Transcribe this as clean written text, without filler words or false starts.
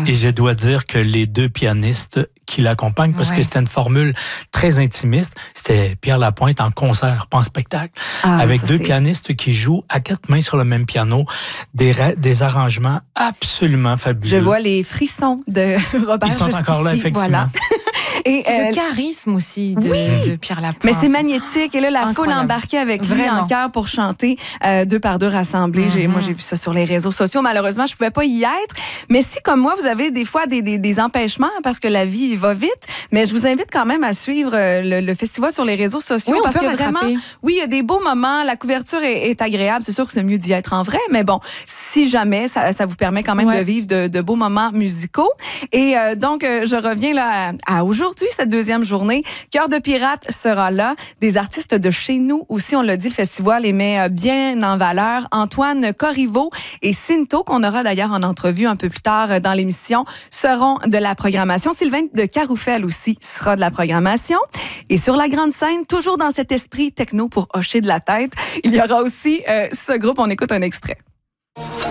Et je dois dire que les deux pianistes qui l'accompagnent, parce que c'était une formule très intimiste, c'était Pierre Lapointe en concert, pas en spectacle, avec deux pianistes qui jouent à quatre mains sur le même piano, des arrangements absolument fabuleux. Je vois les frissons de Robert. Ils sont encore là, effectivement. Voilà. Et le charisme aussi de Pierre Lapointe. Mais c'est magnétique. Et là, la foule embarquée avec lui en chœur pour chanter deux par deux rassemblés. Moi, j'ai vu ça sur les réseaux sociaux. Malheureusement, je ne pouvais pas y être. Mais si, comme moi, vous avez des fois des empêchements parce que la vie va vite, mais je vous invite quand même à suivre le festival sur les réseaux sociaux. Oui, parce que vraiment, il y a des beaux moments. La couverture est agréable. C'est sûr que c'est mieux d'y être en vrai. Mais bon, si jamais, ça vous permet quand même de vivre de beaux moments musicaux. Et donc, je reviens là à aujourd'hui, cette deuxième journée. Cœur de pirate sera là. Des artistes de chez nous aussi, on l'a dit, le festival les met bien en valeur. Antoine Corriveau et Cinto, qu'on aura d'ailleurs en entrevue un peu plus tard dans l'émission, seront de la programmation. Sylvain de Caroufel aussi sera de la programmation. Et sur la grande scène, toujours dans cet esprit techno pour hocher de la tête, il y aura aussi ce groupe. On écoute un extrait.